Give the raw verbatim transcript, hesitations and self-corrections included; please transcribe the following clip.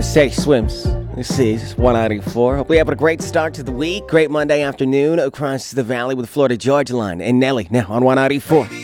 Say Swims. This is one ninety-four. Hope we have a great start to the week. Great Monday afternoon across the valley with Florida Georgia Line and Nelly now on one ninety-four.